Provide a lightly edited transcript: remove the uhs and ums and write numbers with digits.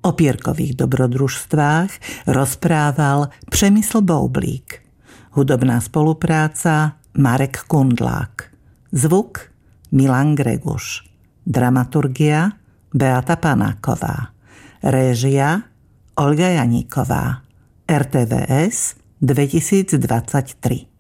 O pierkových dobrodružstvách rozprával Přemysl Boublík. Hudobná spolupráca Marek Kundlák. Zvuk Milan Greguš. Dramaturgia Beata Panáková. Réžia Olga Janíková. RTVS 2023.